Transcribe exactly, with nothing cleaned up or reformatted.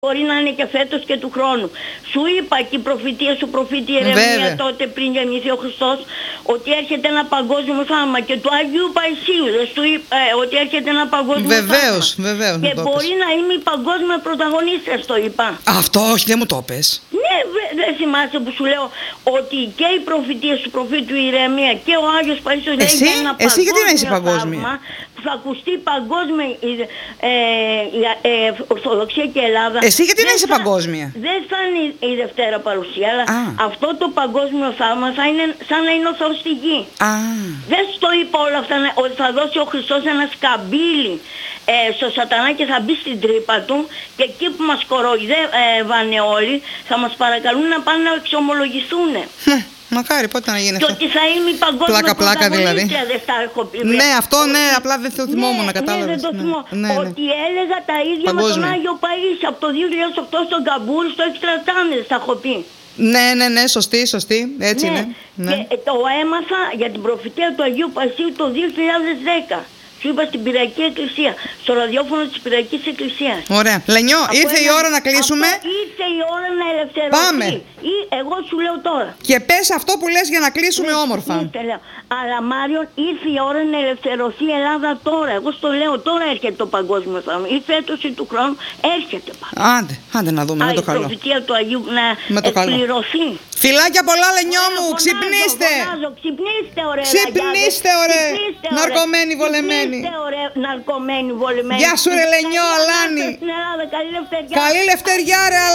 Μπορεί να είναι και φέτος και του χρόνου. Σου είπα και η προφητεία σου προφήτη Ιερεμία τότε πριν γεννηθεί ο Χριστός ότι έρχεται ένα παγκόσμιο θαύμα και του Αγίου Παϊσίου δεν σου είπα ε, ότι έρχεται ένα παγκόσμιο βεβαίως, θαύμα. Βεβαίως, και μπορεί να είμαι η παγκόσμια πρωταγωνίστρια, το είπα. Αυτό όχι, δεν μου το πες. Ναι, δεν θυμάσαι που σου λέω ότι και η προφητεία σου προφήτου Ιερεμία και ο Άγιος Παϊσίος λέει για ένα εσύ γιατί δεν είσαι παγκόσμιο θαύμα που θα ακουστεί παγκόσμια ε, ε, ε, Ορθοδοξία και Ελλάδα. Εσύ γιατί δεν είσαι θα, παγκόσμια. Δεν θα είναι η Δευτέρα παρουσία, αλλά Α. αυτό το παγκόσμιο θαύμα θα είναι σαν να είναι ο Θεός στη γη. Α. Δεν στο είπα όλα αυτά ότι θα δώσει ο Χριστός ένα σκαμπίλι ε, στο σατανά και θα μπει στην τρύπα του και εκεί που μας κοροϊδεύανε όλοι θα μας παρακαλούν να πάνε να εξομολογηθούν. Μακάρι, πότε να γίνει και αυτό. Και ότι θα είμαι η παγκόσμια πλάκα, πλάκα, δηλαδή. Δεν θα έχω πει. Ναι, αυτό ναι, απλά δεν το θυμόμουν, ναι, κατάλαβες. Ναι, δεν το θυμώ. Ναι, ναι. Ότι έλεγα τα ίδια παγκόσμια. Με τον Άγιο Παΐσιο από το δύο χιλιάδες οκτώ στον Καμπούρ, στο Extra Channel, θα έχω πει. Ναι, ναι, ναι, σωστή, σωστή, έτσι ναι. είναι. Ναι. Και το έμαθα για την προφητεία του Αγίου Παϊσίου το δύο χιλιάδες δέκα. Σου είπα στην Πυριακή Εκκλησία, στο ραδιόφωνο της Πυριακής Εκκλησίας. Ωραία. Λενιό, από ήρθε ένα... η ώρα να κλείσουμε. Ήρθε η ώρα να ελευθερωθεί. Πάμε. Ή εγώ σου λέω τώρα. Και πες αυτό που λες για να κλείσουμε ναι, όμορφα. Ήρθε, αλλά Μάριον, ήρθε η ώρα να ελευθερωθεί η Ελλάδα τώρα. Εγώ στο λέω, τώρα έρχεται το παγκόσμιο θαύμα. Ή φέτος ή του χρόνου έρχεται πάλι. Άντε, άντε να δούμε, με το καλό. Η προφητεία του Αγίου να με το εκπληρωθεί. Φιλάκια πολλά, Λενιό μου, φωνάζω, ξυπνήστε. Φωνάζω, ξυπνήστε, ωραία. Ξυπνήστε, ωραία. Ναρκωμένοι, βολεμένοι. Ναρκωμένοι, βολεμένοι. Γεια σου, ρε Λενιό, Αλάνη. Καλή Λευτεριά. Καλή Λευτεριά, ρε.